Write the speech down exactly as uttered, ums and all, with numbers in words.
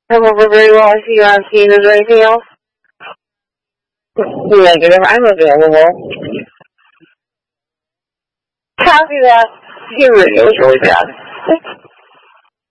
I hope we're very well. I see you're on scene. Is there anything else? Negative. I'm available. Copy that. Your radio is really bad.